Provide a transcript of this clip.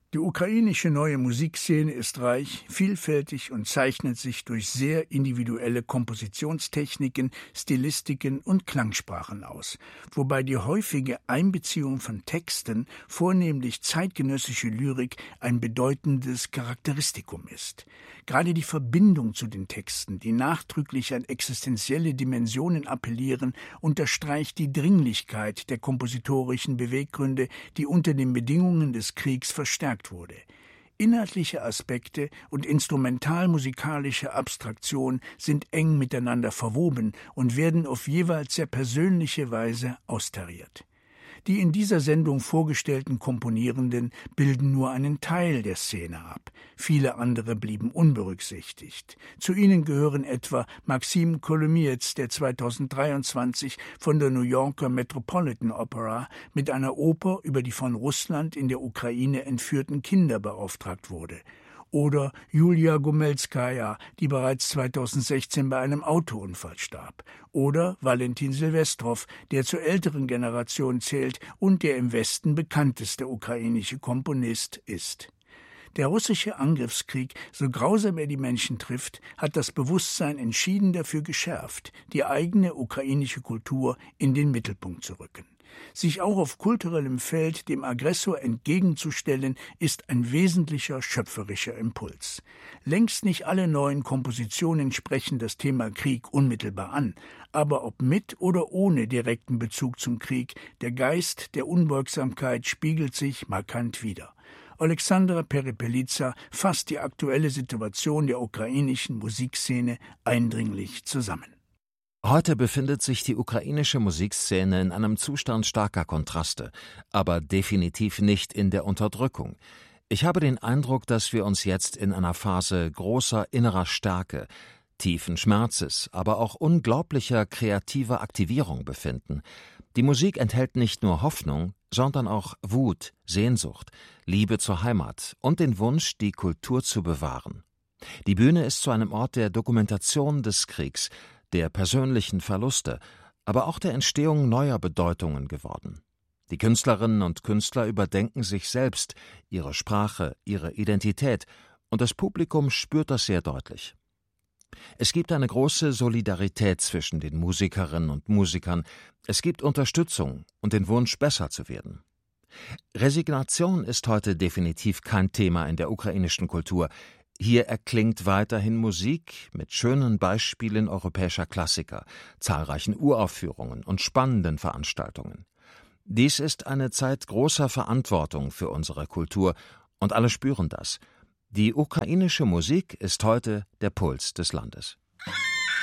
Die ukrainische neue Musikszene ist reich, vielfältig und zeichnet sich durch sehr individuelle Kompositionstechniken, Stilistiken und Klangsprachen aus, wobei die häufige Einbeziehung von Texten, vornehmlich zeitgenössische Lyrik, ein bedeutendes Charakteristikum ist. Gerade die Verbindung zu den Texten, die nachdrücklich an existenzielle Dimensionen appellieren, unterstreicht die Dringlichkeit der kompositorischen Beweggründe, die unter den Bedingungen des Kriegs verstärkt wurde. Inhaltliche Aspekte und instrumentalmusikalische Abstraktion sind eng miteinander verwoben und werden auf jeweils sehr persönliche Weise austariert. Die in dieser Sendung vorgestellten Komponierenden bilden nur einen Teil der Szene ab. Viele andere blieben unberücksichtigt. Zu ihnen gehören etwa Maxim Kolomiets, der 2023 von der New Yorker Metropolitan Opera mit einer Oper über die von Russland in der Ukraine entführten Kinder beauftragt wurde. Oder Julia Gomelskaja, die bereits 2016 bei einem Autounfall starb. Oder Valentin Silvestrov, der zur älteren Generation zählt und der im Westen bekannteste ukrainische Komponist ist. Der russische Angriffskrieg, so grausam er die Menschen trifft, hat das Bewusstsein entschieden dafür geschärft, die eigene ukrainische Kultur in den Mittelpunkt zu rücken. Sich auch auf kulturellem Feld dem Aggressor entgegenzustellen, ist ein wesentlicher schöpferischer Impuls. Längst nicht alle neuen Kompositionen sprechen das Thema Krieg unmittelbar an, aber ob mit oder ohne direkten Bezug zum Krieg, der Geist der Unbeugsamkeit spiegelt sich markant wider. Alexandra Perepeliza fasst die aktuelle Situation der ukrainischen Musikszene eindringlich zusammen. Heute befindet sich die ukrainische Musikszene in einem Zustand starker Kontraste, aber definitiv nicht in der Unterdrückung. Ich habe den Eindruck, dass wir uns jetzt in einer Phase großer innerer Stärke, tiefen Schmerzes, aber auch unglaublicher kreativer Aktivierung befinden. Die Musik enthält nicht nur Hoffnung, sondern auch Wut, Sehnsucht, Liebe zur Heimat und den Wunsch, die Kultur zu bewahren. Die Bühne ist zu einem Ort der Dokumentation des Kriegs, der persönlichen Verluste, aber auch der Entstehung neuer Bedeutungen geworden. Die Künstlerinnen und Künstler überdenken sich selbst, ihre Sprache, ihre Identität, und das Publikum spürt das sehr deutlich. Es gibt eine große Solidarität zwischen den Musikerinnen und Musikern, es gibt Unterstützung und den Wunsch, besser zu werden. Resignation ist heute definitiv kein Thema in der ukrainischen Kultur. Hier erklingt weiterhin Musik mit schönen Beispielen europäischer Klassiker, zahlreichen Uraufführungen und spannenden Veranstaltungen. Dies ist eine Zeit großer Verantwortung für unsere Kultur, und alle spüren das. Die ukrainische Musik ist heute der Puls des Landes.